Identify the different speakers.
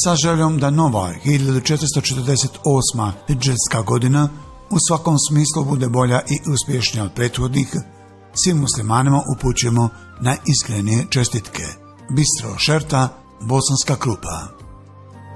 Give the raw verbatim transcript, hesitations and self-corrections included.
Speaker 1: sa željom da nova hiljadu četiristo četrdeset osma hidžetska godina u svakom smislu bude bolja i uspješnija od prethodnih, svim muslimanima upućujemo na iskrenije čestitke. Bistro Šerta, Bosanska Krupa.